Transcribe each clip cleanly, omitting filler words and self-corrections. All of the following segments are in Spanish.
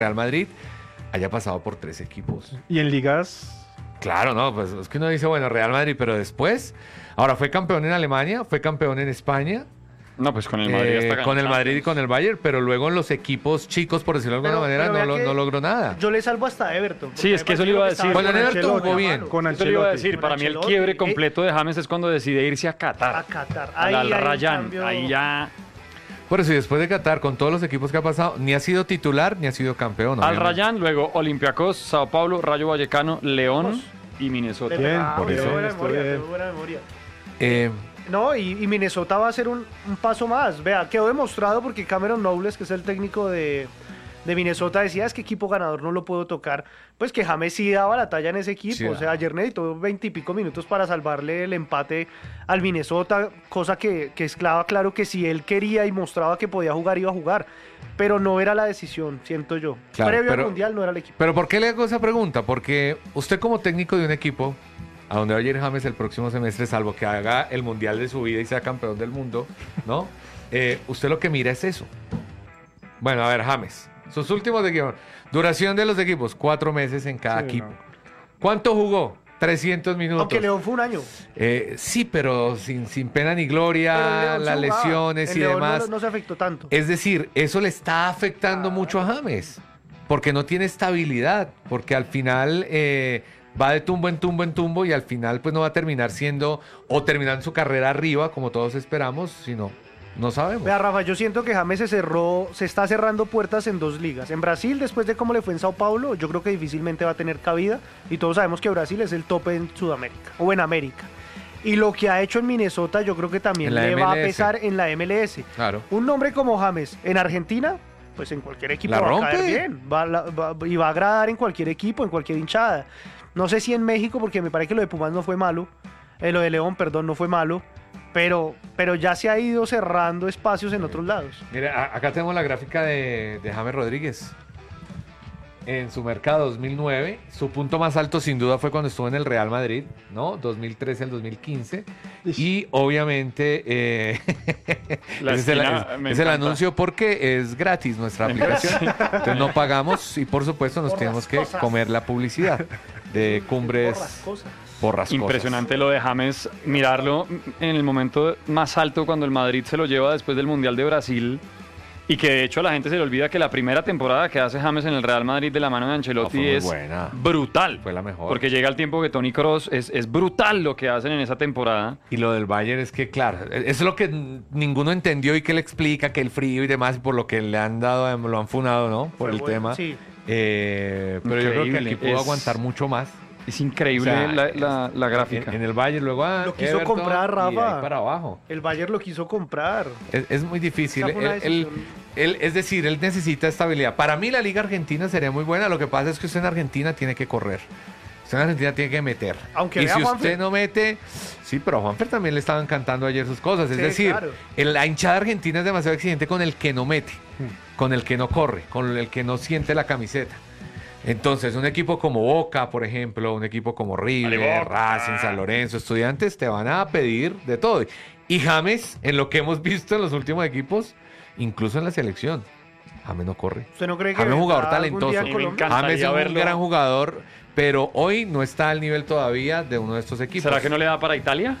Real Madrid haya pasado por 3 equipos. Y en ligas... Claro, no, pues es que uno dice, bueno, Real Madrid, pero después, ahora fue campeón en Alemania, fue campeón en España, No, pues con el Madrid hasta ganó con el Madrid y Champions. con el Bayern, pero luego en los equipos chicos, por decirlo de alguna manera, vea que no logró nada. Yo le salvo hasta Everton. Sí, es que eso le iba a decir. Bueno, en Everton Ancelotti, jugó bien. Con Eso le iba a Ancelotti. decir, para mí el Ancelotti. quiebre completo de James es cuando decide irse a A Qatar. Qatar. Al en Rayán, cambio, ahí ya... Por eso, y después de Qatar, con todos los equipos que ha pasado, ni ha sido titular, ni ha sido campeón. Al obviamente. Rayán, luego Olympiacos, Sao Paulo, Rayo Vallecano, León y Minnesota. Bien, Ah, por tengo eso, buena está memoria, bien. tengo buena memoria. Eh, No, y Minnesota va a ser un paso más. Vea, quedó demostrado porque Cameron Knowles, que es el técnico de Minnesota, decía, es que equipo ganador no lo puedo tocar. Pues que James sí daba la talla en ese equipo. Sí, o sea, ayer necesitó 20 y pico minutos para salvarle el empate al Minnesota, cosa que es claro que si él quería y mostraba que podía jugar, iba a jugar. Pero no era la decisión, siento yo. Claro, Previo pero- al Mundial no era el equipo. pero ¿por qué le hago esa pregunta? Porque usted como técnico de un equipo, a donde va a ir James el próximo semestre, salvo que haga el Mundial de su vida y sea campeón del mundo, ¿no? Usted lo que mira es eso. Bueno, a ver, James, sus últimos equipos. Duración de los equipos, 4 meses en cada Sí, equipo. no. ¿Cuánto jugó? 300 minutos. Aunque León fue un año. Sí, pero sin pena ni gloria, Pero en León las sí jugaba. lesiones En y León demás. No se afectó tanto. Es decir, eso le está afectando mucho a James, porque no tiene estabilidad, porque al final va de tumbo en tumbo en tumbo y al final pues no va a terminar siendo o terminando su carrera arriba como todos esperamos, sino no sabemos. Vea, Rafa, yo siento que James se está cerrando puertas en 2 ligas. En Brasil, después de cómo le fue en Sao Paulo, yo creo que difícilmente va a tener cabida. Y todos sabemos que Brasil es el tope en Sudamérica o en América. Y lo que ha hecho en Minnesota, yo creo que también En la le va a MLS. pesar en la MLS. Claro. Un nombre como James en Argentina, pues en cualquier equipo La va a rompe. caer bien. Y va a agradar en cualquier equipo, en cualquier hinchada. No sé si en México, porque me parece que lo de Pumas no fue malo. Lo de León, perdón, no fue malo. Pero ya se ha ido cerrando espacios en otros lados. Mira, acá tenemos la gráfica de James Rodríguez. En su mercado 2009, su punto más alto sin duda fue cuando estuvo en el Real Madrid, ¿no? 2013 al 2015. Y obviamente La ese esquina, me es el encanta. anuncio porque es gratis nuestra aplicación. Entonces no pagamos y por supuesto nos tenemos que comer la publicidad de Cumbres Borrascosas. Impresionante lo de James, mirarlo en el momento más alto cuando el Madrid se lo lleva después del Mundial de Brasil y que de hecho a la gente se le olvida que la primera temporada que hace James en el Real Madrid de la mano de Ancelotti No, fue muy es buena. brutal. Fue la mejor. Porque llega el tiempo que Toni Kroos es brutal lo que hacen en esa temporada. Y lo del Bayern es que, claro, eso es lo que ninguno entendió y que le explica que el frío y demás, por lo que le han dado, lo han funado, ¿no? Por Fue el bueno, tema. sí. Pero yo creo que el Increíble, equipo va a es- aguantar mucho más. Es increíble O sea, la gráfica. En el Bayern luego Lo quiso Everton comprar, y Rafa. ahí para abajo. El Bayern lo quiso comprar. Es muy difícil. Esa fue una decisión. Es decir, él necesita estabilidad. Para mí la Liga Argentina sería muy buena. Lo que pasa es que usted en Argentina tiene que correr. Usted en Argentina tiene que meter. Aunque y vea si a Juanfer. usted no mete... Sí, pero a Juanfer también le estaban cantando ayer sus cosas. Es Sí, decir, claro. la hinchada argentina es demasiado exigente con el que no mete, con el que no corre, con el que no siente la camiseta. Entonces, un equipo como Boca, por ejemplo, un equipo como River, Vale, Boca. Racing, San Lorenzo, Estudiantes, te van a pedir de todo. Y James, en lo que hemos visto en los últimos equipos, incluso en la selección, James no corre. ¿Usted no cree que James es un jugador vendrá algún talentoso. día a Y me Colombia? encanta. James es un verlo. gran jugador, pero hoy no está al nivel todavía de uno de estos equipos. ¿Será que no le da para Italia?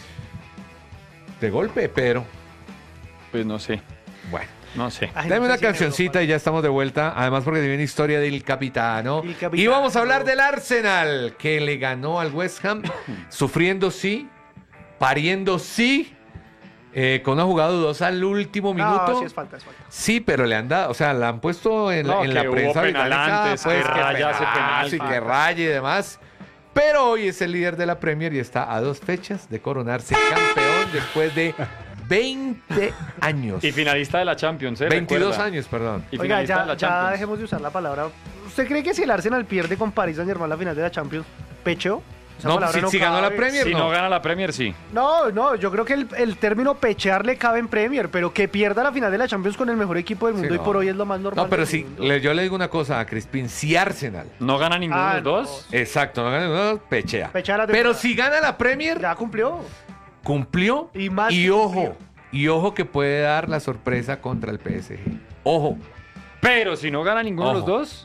De golpe, pero Pues no sé, bueno. no sé. Ay, Dame no una sé si en cancioncita y ya estamos de vuelta. Además, porque tiene una historia del capitano. El capitano. Y vamos a hablar del Arsenal, que le ganó al West Ham, sufriendo sí, pariendo sí, con una jugada dudosa al último minuto. No, sí es falta, es falta. Sí, pero le han dado, o sea, la han puesto en, No, en que la hubo prensa penal británica, antes, pues, que raya hace penal. sí, que raye y demás. Pero hoy es el líder de la Premier y está a 2 fechas de coronarse campeón después de 20 años. Y finalista de la Champions, ¿eh? 22 Recuerda. años, perdón. Y Oiga, finalista de ya, la ya Champions. dejemos de usar la palabra. ¿Usted cree que si el Arsenal pierde con Paris Saint-Germain la final de la Champions, pecheó? Esa No, palabra si ganó la cabe. Premier, Si no. no gana la Premier, sí. No, yo creo que el término pechear le cabe en Premier, pero que pierda la final de la Champions con el mejor equipo del mundo Sí, y no. por hoy es lo más normal. No, pero del sí, mundo. yo le digo una cosa a Crispin, si Arsenal, No gana ninguno Ah, de los dos. exacto, no gana ninguno, pechea. Pechea la Pero temporada. si gana la Premier, Ya cumplió. cumplió Y más y que ojo, cumplió. y ojo que puede dar la sorpresa contra el PSG. Ojo, Pero si no gana ninguno de los Ojo. dos,